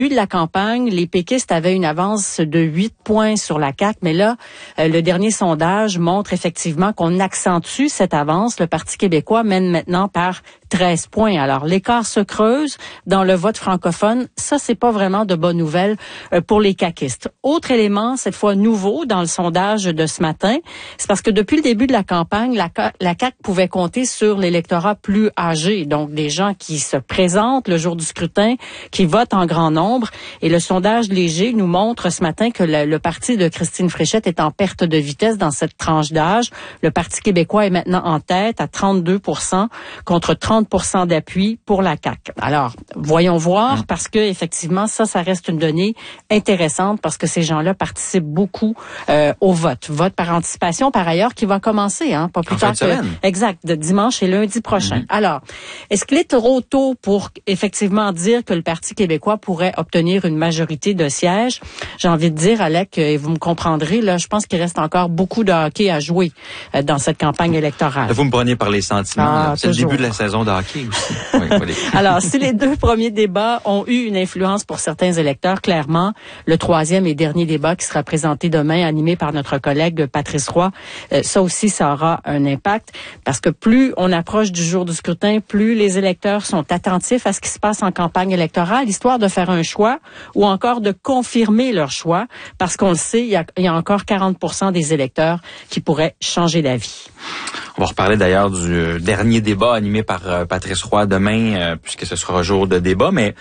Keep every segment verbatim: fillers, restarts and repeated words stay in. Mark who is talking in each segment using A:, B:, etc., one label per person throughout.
A: de la campagne, les péquistes avaient une avance de huit points sur la C A Q, mais là, euh, le dernier sondage montre effectivement qu'on accentue cette avance. Le Parti québécois mène maintenant par treize points. Alors, l'écart se creuse dans le vote francophone. Ça, c'est pas vraiment de bonnes nouvelles euh, pour les caquistes. Autre élément, cette fois nouveau dans le sondage de ce matin, c'est parce que depuis le début de la campagne, la, la C A Q pouvait compter sur l'électorat plus âgé, donc des gens qui se présentent le jour du scrutin, qui votent en grand nombre. Et le sondage léger nous montre ce matin que le, le parti de Christine Fréchette est en perte de vitesse dans cette tranche d'âge. Le Parti québécois est maintenant en tête à trente-deux pour cent contre trente pour cent d'appui pour la C A Q. Alors, voyons voir, parce que effectivement, ça, ça reste une donnée intéressante parce que ces gens-là participent beaucoup euh, au vote. Vote par anticipation, par ailleurs, qui va commencer, hein, pas plus
B: en
A: tard
B: fin de
A: que...
B: semaine.
A: Exact, de dimanche et lundi prochain.
B: Mm-hmm.
A: Alors, est-ce qu'il est trop tôt pour effectivement dire que le Parti québécois pourrait obtenir une majorité de sièges? J'ai envie de dire, Alec, et vous me comprendrez, là, je pense qu'il reste encore beaucoup de hockey à jouer euh, dans cette campagne électorale.
B: Vous me prenez par les sentiments.
A: Ah,
B: c'est
A: toujours.
B: le début de la saison de hockey aussi. Oui, voilà.
A: Alors, si les deux premiers débats ont eu une influence pour certains électeurs, clairement, le troisième et dernier débat qui sera présenté demain, animé par notre collègue Patrice Roy, euh, ça aussi, ça aura un impact parce que plus on approche du jour du scrutin, plus les électeurs sont attentifs à ce qui se passe en campagne électorale, histoire de faire un choix ou encore de confirmer leur choix parce qu'on le sait, il y a, il y a encore quarante pour cent des électeurs qui pourraient changer d'avis.
B: On va reparler d'ailleurs du dernier débat animé par euh, Patrice Roy demain, euh, puisque ce sera jour de débat, mais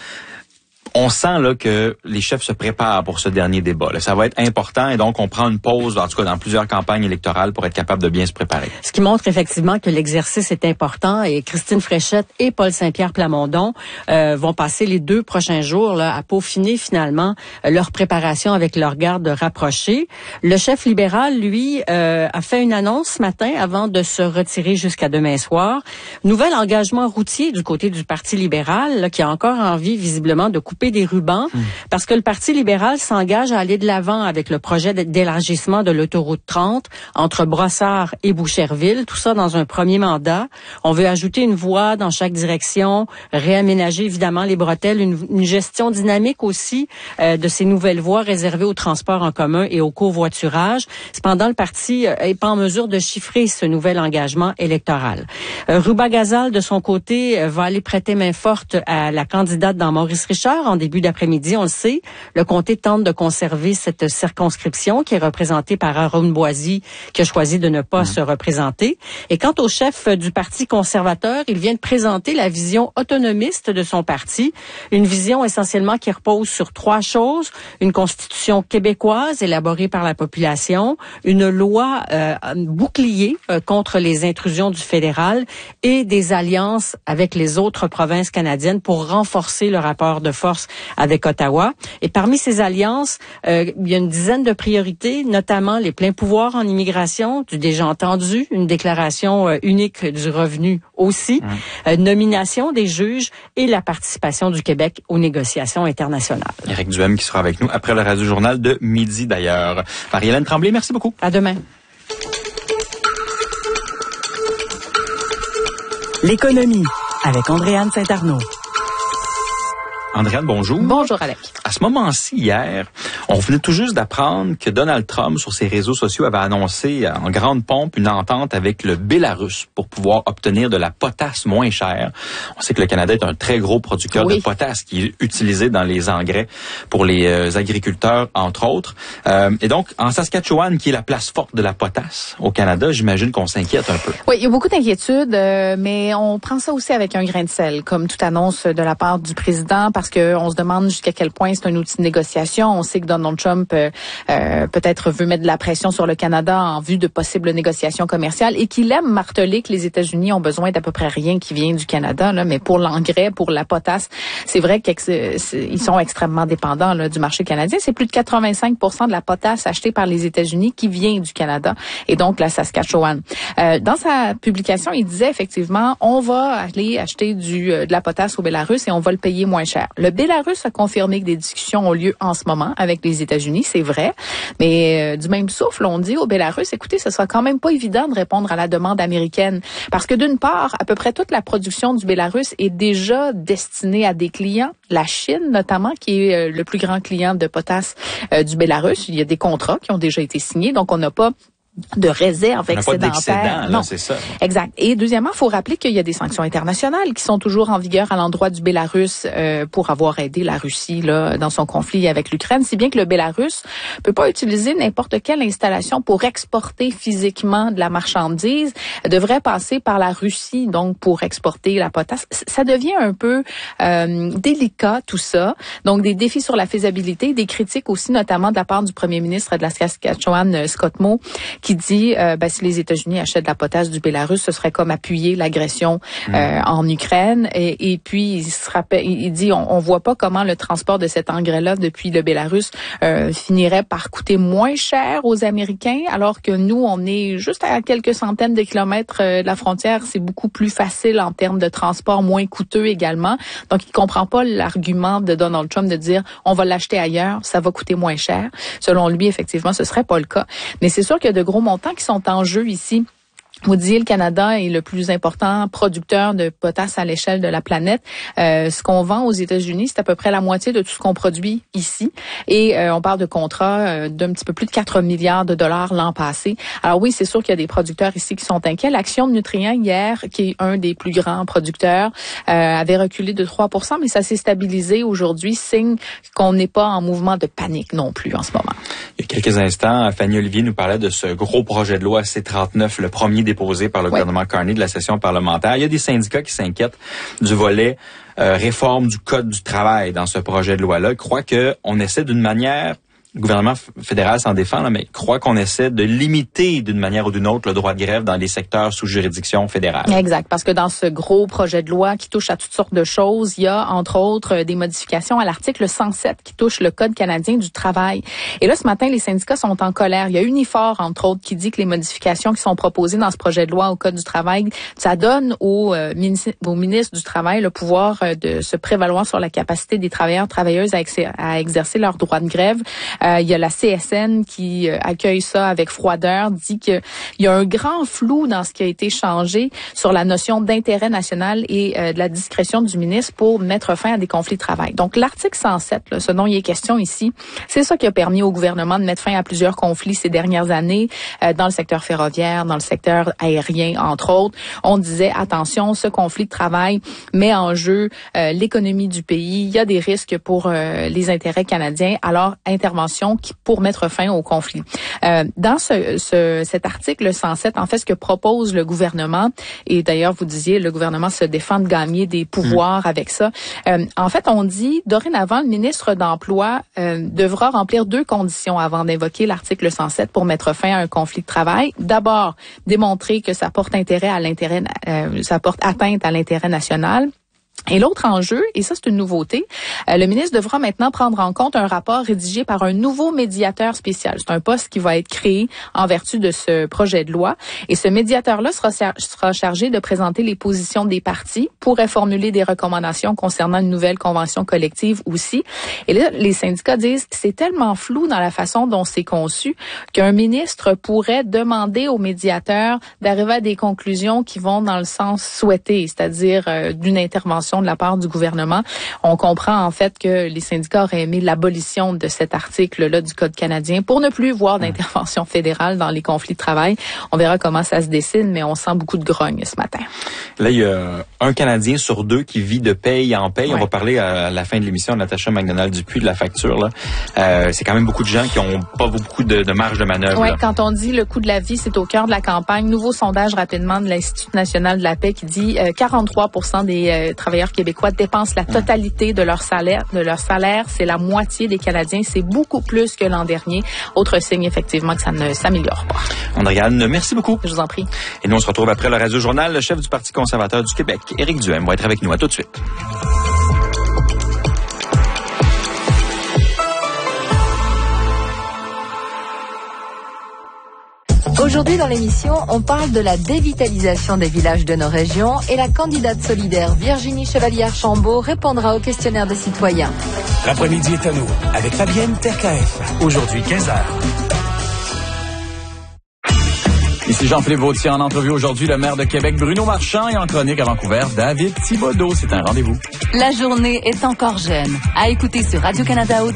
B: on sent là que les chefs se préparent pour ce dernier débat. Là, ça va être important et donc on prend une pause, en tout cas dans plusieurs campagnes électorales, pour être capable de bien se préparer.
A: Ce qui montre effectivement que l'exercice est important et Christine Fréchette et Paul Saint-Pierre Plamondon euh, vont passer les deux prochains jours là, à peaufiner finalement euh, leur préparation avec leur garde rapprochée. Le chef libéral, lui, euh, a fait une annonce ce matin avant de se retirer jusqu'à demain soir. Nouvel engagement routier du côté du Parti libéral là, qui a encore envie visiblement de couper des rubans mmh. parce que le Parti libéral s'engage à aller de l'avant avec le projet d'élargissement de l'autoroute trente entre Brossard et Boucherville, tout ça dans un premier mandat. On veut ajouter une voie dans chaque direction, réaménager évidemment les bretelles, une, une gestion dynamique aussi euh, de ces nouvelles voies réservées au transport en commun et au covoiturage. Cependant, le parti euh, est pas en mesure de chiffrer ce nouvel engagement électoral. Euh, Ruba Gazal, de son côté, euh, va aller prêter main forte à la candidate dans Maurice Richard en début d'après-midi, on le sait. Le comté tente de conserver cette circonscription qui est représentée par Aaron Boisy, qui a choisi de ne pas mmh. se représenter. Et quant au chef du Parti conservateur, il vient de présenter la vision autonomiste de son parti, une vision essentiellement qui repose sur trois choses: une constitution québécoise élaborée par la population, une loi euh, bouclier euh, contre les intrusions du fédéral et des alliances avec les autres provinces canadiennes pour renforcer le rapport de force avec Ottawa. Et parmi ces alliances, euh, il y a une dizaine de priorités, notamment les pleins pouvoirs en immigration, du déjà entendu, une déclaration euh, unique du revenu aussi, mmh. euh, nomination des juges et la participation du Québec aux négociations internationales.
B: Éric Duhem qui sera avec nous après le Radio-Journal de midi d'ailleurs. Marie-Hélène Tremblay, merci beaucoup.
A: À demain.
C: L'économie avec Andréane Saint-Arnaud.
B: Andréane, bonjour.
A: Bonjour, Alec.
B: À ce moment-ci, hier, on venait tout juste d'apprendre que Donald Trump, sur ses réseaux sociaux, avait annoncé en grande pompe une entente avec le Bélarus pour pouvoir obtenir de la potasse moins chère. On sait que le Canada est un très gros producteur oui. de potasse qui est utilisé dans les engrais pour les euh, agriculteurs, entre autres. Euh, et donc, en Saskatchewan, qui est la place forte de la potasse au Canada, j'imagine qu'on s'inquiète un peu.
D: Oui, il y a beaucoup d'inquiétudes, euh, mais on prend ça aussi avec un grain de sel, comme toute annonce de la part du président, parce que on se demande jusqu'à quel point c'est un outil de négociation. On sait que Donald Trump euh, euh, peut-être veut mettre de la pression sur le Canada en vue de possibles négociations commerciales et qu'il aime marteler que les États-Unis ont besoin d'à peu près rien qui vient du Canada. Là, mais pour l'engrais, pour la potasse, c'est vrai qu'ils sont extrêmement dépendants là, du marché canadien. C'est plus de quatre-vingt-cinq pour cent de la potasse achetée par les États-Unis qui vient du Canada et donc la Saskatchewan. Euh, dans sa publication, il disait effectivement, on va aller acheter du, de la potasse au Bélarus et on va le payer moins cher. Le Bélarus a confirmé que des discussions ont lieu en ce moment avec les États-Unis, c'est vrai, mais euh, du même souffle, on dit au Bélarus, écoutez, ce sera quand même pas évident de répondre à la demande américaine, parce que d'une part, à peu près toute la production du Bélarus est déjà destinée à des clients, la Chine notamment, qui est euh, le plus grand client de potasse euh, du Bélarus. Il y a des contrats qui ont déjà été signés, donc on n'a pas de réserve excédentaire.
B: Non, c'est ça.
D: Exact. Et deuxièmement, il faut rappeler qu'il y a des sanctions internationales qui sont toujours en vigueur à l'endroit du Bélarus euh, pour avoir aidé la Russie là dans son conflit avec l'Ukraine, si bien que le Bélarus peut pas utiliser n'importe quelle installation pour exporter physiquement de la marchandise, devrait passer par la Russie donc pour exporter la potasse. Ça devient un peu euh, délicat tout ça. Donc des défis sur la faisabilité, des critiques aussi notamment de la part du premier ministre de la Saskatchewan, Scott Moe, qui dit euh, ben, si les États-Unis achètent de la potasse du Bélarus, ce serait comme appuyer l'agression mmh. euh, en Ukraine. Et, et puis il se rappelle, il dit on, on voit pas comment le transport de cet engrais-là depuis le Bélarus euh, finirait par coûter moins cher aux Américains, alors que nous on est juste à quelques centaines de kilomètres euh, de la frontière. C'est beaucoup plus facile en termes de transport, moins coûteux également. Donc il comprend pas l'argument de Donald Trump de dire on va l'acheter ailleurs, ça va coûter moins cher. Selon lui, effectivement, ce serait pas le cas. Mais c'est sûr qu'il y a de gros montants qui sont en jeu ici. Vous disiez, le Canada est le plus important producteur de potasse à l'échelle de la planète. Euh, ce qu'on vend aux États-Unis, c'est à peu près la moitié de tout ce qu'on produit ici. Et euh, on parle de contrats euh, d'un petit peu plus de quatre milliards de dollars l'an passé. Alors oui, c'est sûr qu'il y a des producteurs ici qui sont inquiets. L'action de Nutrien hier, qui est un des plus grands producteurs, euh, avait reculé de trois pour cent, mais ça s'est stabilisé aujourd'hui, signe qu'on n'est pas en mouvement de panique non plus en ce moment.
B: Il y a quelques instants, Fanny Olivier nous parlait de ce gros projet de loi C trente-neuf, le premier déposé par le ouais. gouvernement Carney de la session parlementaire. Il y a des syndicats qui s'inquiètent du volet euh, réforme du Code du travail dans ce projet de loi-là. Ils croient qu'on essaie d'une manière, le gouvernement fédéral s'en défend, là, mais croit qu'on essaie de limiter d'une manière ou d'une autre le droit de grève dans les secteurs sous juridiction fédérale.
D: Exact, parce que dans ce gros projet de loi qui touche à toutes sortes de choses, il y a entre autres des modifications à l'article cent sept qui touche le Code canadien du travail. Et là, ce matin, les syndicats sont en colère. Il y a Unifor, entre autres, qui dit que les modifications qui sont proposées dans ce projet de loi au Code du travail, ça donne au, euh, ministre, au ministre du Travail le pouvoir euh, de se prévaloir sur la capacité des travailleurs travailleuses à, ex- à exercer leur droit de grève. Euh, il y a la C S N qui euh, accueille ça avec froideur, dit qu'il y a un grand flou dans ce qui a été changé sur la notion d'intérêt national et euh, de la discrétion du ministre pour mettre fin à des conflits de travail. Donc l'article cent sept, là, ce dont il est question ici, c'est ça qui a permis au gouvernement de mettre fin à plusieurs conflits ces dernières années euh, dans le secteur ferroviaire, dans le secteur aérien, entre autres. On disait, attention, ce conflit de travail met en jeu euh, l'économie du pays. Il y a des risques pour euh, les intérêts canadiens. Alors, intervention qui, pour mettre fin au conflit. Euh, dans ce, ce, cet article cent sept, en fait, ce que propose le gouvernement, et d'ailleurs, vous disiez, le gouvernement se défend de gagner des pouvoirs mmh. avec ça. Euh, en fait, on dit, dorénavant, le ministre d'Emploi euh, devra remplir deux conditions avant d'invoquer l'article cent sept pour mettre fin à un conflit de travail. D'abord, démontrer que ça porte intérêt à l'intérêt, euh, ça porte atteinte à l'intérêt national. Et l'autre enjeu, et ça c'est une nouveauté, euh, le ministre devra maintenant prendre en compte un rapport rédigé par un nouveau médiateur spécial. C'est un poste qui va être créé en vertu de ce projet de loi. Et ce médiateur-là sera, sera chargé de présenter les positions des partis, pourrait formuler des recommandations concernant une nouvelle convention collective aussi. Et là, les syndicats disent c'est tellement flou dans la façon dont c'est conçu qu'un ministre pourrait demander au médiateur d'arriver à des conclusions qui vont dans le sens souhaité, c'est-à-dire euh, d'une intervention de la part du gouvernement. On comprend en fait que les syndicats auraient aimé l'abolition de cet article-là du Code canadien pour ne plus voir d'intervention fédérale dans les conflits de travail. On verra comment ça se dessine, mais on sent beaucoup de grogne ce matin.
B: Là, il y a un Canadien sur deux qui vit de paye en paye. Ouais. On va parler à la fin de l'émission de Natacha McDonald-Dupuis de la facture. Là. Euh, c'est quand même beaucoup de gens qui n'ont pas beaucoup de, de marge de manœuvre.
D: Oui, quand on dit le coût de la vie, c'est au cœur de la campagne. Nouveau sondage rapidement de l'Institut national de la paix qui dit euh, quarante-trois pour cent des euh, travailleurs québécois dépensent la totalité de leur salaire. De leur salaire, c'est la moitié des Canadiens. C'est beaucoup plus que l'an dernier. Autre signe, effectivement, que ça ne s'améliore pas.
B: Andréane, merci beaucoup.
D: Je vous en prie.
B: Et nous, on se retrouve après le Radio-Journal. Le chef du Parti conservateur du Québec, Éric Duhaime, va être avec nous. À tout de suite.
E: Aujourd'hui dans l'émission, on parle de la dévitalisation des villages de nos régions et la candidate solidaire Virginie Chevalier-Archambault répondra aux questionnaires des citoyens.
F: L'après-midi est à nous avec Fabienne Terkaef. Aujourd'hui quinze heures.
G: Ici Jean-Philippe Vautier en entrevue aujourd'hui, le maire de Québec Bruno Marchand et en chronique à Vancouver, David Thibodeau. C'est un rendez-vous.
H: La journée est encore jeune. À écouter sur Radio-Canada Audio.